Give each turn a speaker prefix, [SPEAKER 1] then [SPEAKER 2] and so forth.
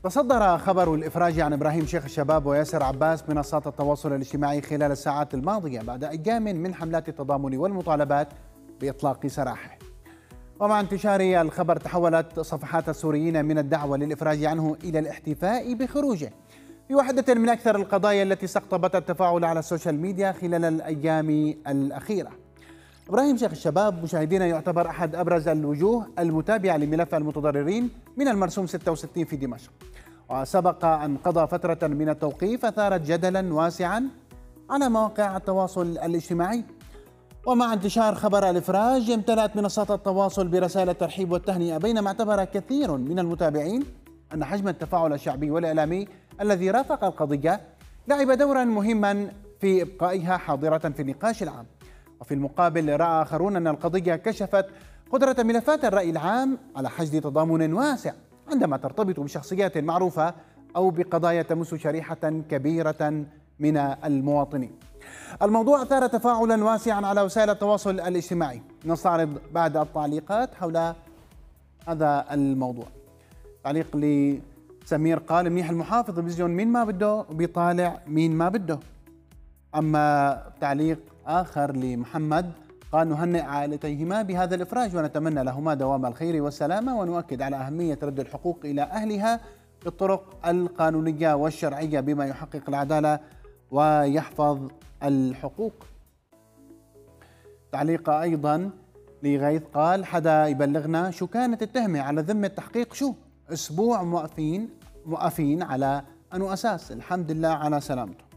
[SPEAKER 1] تصدر خبر الإفراج عن إبراهيم شيخ الشباب وياسر عباس منصات التواصل الاجتماعي خلال الساعات الماضية بعد أيام من حملات التضامن والمطالبات بإطلاق سراحه. ومع انتشار الخبر تحولت صفحات السوريين من الدعوة للإفراج عنه إلى الاحتفاء بخروجه في واحدة من أكثر القضايا التي استقطبت التفاعل على السوشيال ميديا خلال الأيام الأخيرة. إبراهيم شيخ الشباب مشاهدينا يعتبر أحد أبرز الوجوه المتابعة لملف المتضررين من المرسوم 66 في دمشق، وسبق أن قضى فترة من التوقيف أثارت جدلا واسعا على مواقع التواصل الاجتماعي. ومع انتشار خبر الإفراج امتلأت منصات التواصل برسائل الترحيب والتهنئة، بينما اعتبر كثير من المتابعين أن حجم التفاعل الشعبي والإعلامي الذي رافق القضية لعب دورا مهما في إبقائها حاضرة في النقاش العام. وفي المقابل رأى آخرون أن القضية كشفت قدرة ملفات الرأي العام على حشد تضامن واسع عندما ترتبط بشخصيات معروفة أو بقضايا تمس شريحة كبيرة من المواطنين. الموضوع أثار تفاعلا واسعا على وسائل التواصل الاجتماعي. نستعرض بعد التعليقات حول هذا الموضوع. تعليق لسمير قال: منيح المحافظ بيزجن مين ما بده وبيطالع مين ما بده. أما تعليق آخر لمحمد قال: نهنئ عائلتيهما بهذا الإفراج ونتمنى لهما دوام الخير والسلامة، ونؤكد على أهمية رد الحقوق إلى أهلها بالطرق القانونية والشرعية بما يحقق العدالة ويحفظ الحقوق. تعليق أيضا لغيث قال: حدا يبلغنا شو كانت التهمة على ذمة تحقيق شو؟ أسبوع موقفين على أنه أساس. الحمد لله على سلامته.